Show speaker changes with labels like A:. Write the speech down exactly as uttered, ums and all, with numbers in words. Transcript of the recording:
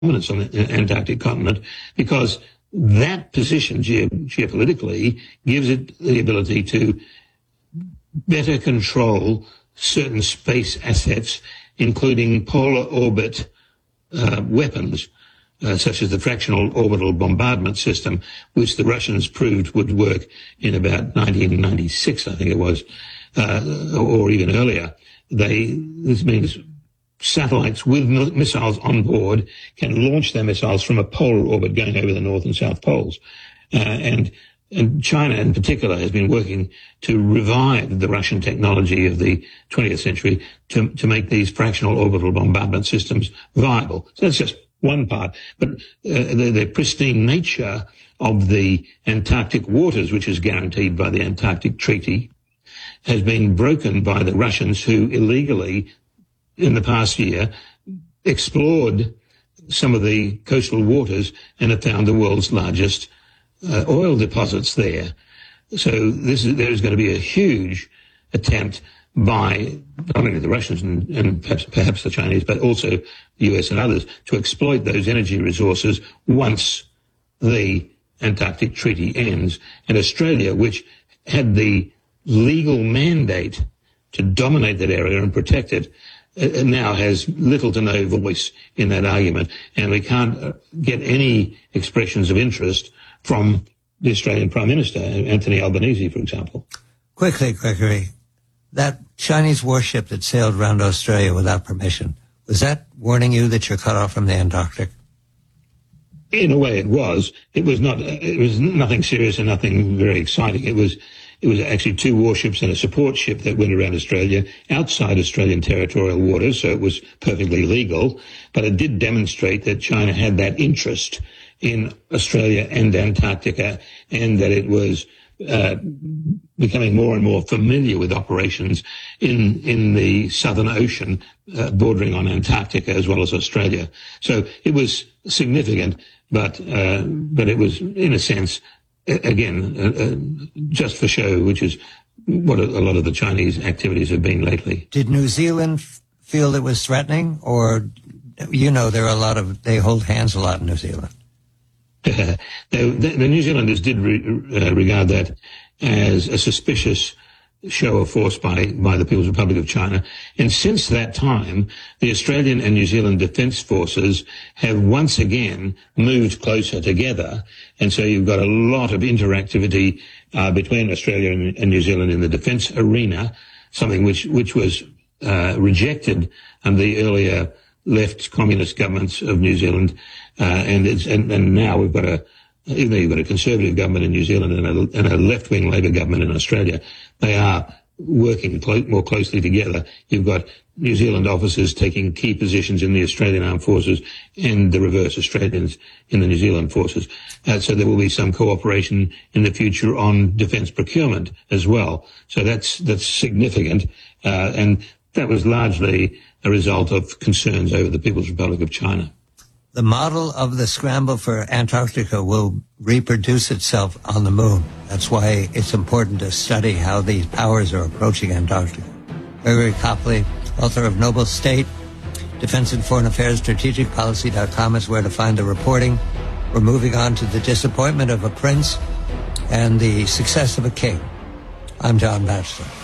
A: dominance on the Antarctic continent, because that position ge- geopolitically gives it the ability to better control certain space assets, including polar orbit uh, weapons, uh, such as the fractional orbital bombardment system, which the Russians proved would work in about nineteen ninety-six, I think it was, uh, or even earlier. They, this means satellites with missiles on board can launch their missiles from a polar orbit going over the North and South Poles. Uh, and, and China in particular has been working to revive the Russian technology of the twentieth century to, to make these fractional orbital bombardment systems viable. So that's just one part. But uh, the, the pristine nature of the Antarctic waters, which is guaranteed by the Antarctic Treaty, has been broken by the Russians, who illegally in the past year explored some of the coastal waters and have found the world's largest uh, oil deposits there. So this is, there is going to be a huge attempt by not only the Russians and, and perhaps, perhaps the Chinese, but also the U S and others, to exploit those energy resources once the Antarctic Treaty ends. And Australia, which had the legal mandate to dominate that area and protect it, uh, now has little to no voice in that argument, and we can't uh, get any expressions of interest from the Australian Prime Minister, Anthony Albanese, for example.
B: Quickly, Gregory, that Chinese warship that sailed around Australia without permission, was that warning you that you're cut off from the Antarctic?
A: In a way, it was. It was not. It was nothing serious and nothing very exciting. It was. It was actually two warships and a support ship that went around Australia outside Australian territorial waters, so it was perfectly legal. But it did demonstrate that China had that interest in Australia and Antarctica, and that it was uh, becoming more and more familiar with operations in in the Southern Ocean, uh, bordering on Antarctica as well as Australia. So it was significant, but uh, but it was, in a sense, again, uh, uh, just for show, which is what a, a lot of the Chinese activities have been lately.
B: Did New Zealand f- feel it was threatening, or, you know, there are a lot of, they hold hands a lot in New Zealand?
A: the, the, the New Zealanders did re, uh, regard that as a suspicious show of force by, by the People's Republic of China. And since that time, the Australian and New Zealand Defence Forces have once again moved closer together. And so you've got a lot of interactivity uh, between Australia and, and New Zealand in the defence arena, something which, which was uh, rejected under the earlier left communist governments of New Zealand. Uh, and, it's, and, and now we've got a even though you've got a Conservative government in New Zealand and a, and a left-wing Labor government in Australia, they are working clo- more closely together. You've got New Zealand officers taking key positions in the Australian Armed Forces and the reverse, Australians in the New Zealand forces. Uh, so there will be some cooperation in the future on defence procurement as well. So that's that's significant, uh, and that was largely a result of concerns over the People's Republic of China.
B: The model of the scramble for Antarctica will reproduce itself on the moon. That's why it's important to study how these powers are approaching Antarctica. Gregory Copley, author of Noble State, Defense and Foreign Affairs, strategic policy dot com is where to find the reporting. We're moving on to the disappointment of a prince and the success of a king. I'm John Batchelor.